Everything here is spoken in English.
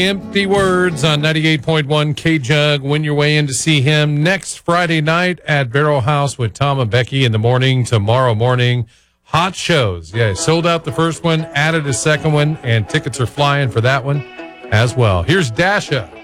Empty Words on 98.1 K-Jug. Win your way in to see him next Friday night at Vero House with Tom and Becky in the morning, tomorrow morning. Hot shows. Yeah, sold out the first one, added a second one, and tickets are flying for that one as well. Here's Dasha.